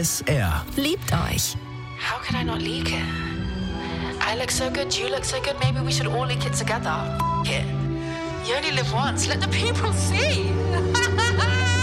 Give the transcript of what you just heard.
SR. Liebt euch. How could I not leak it? I look so good, you look so good, maybe we should all leak it together. F it. You only live once, let the people see.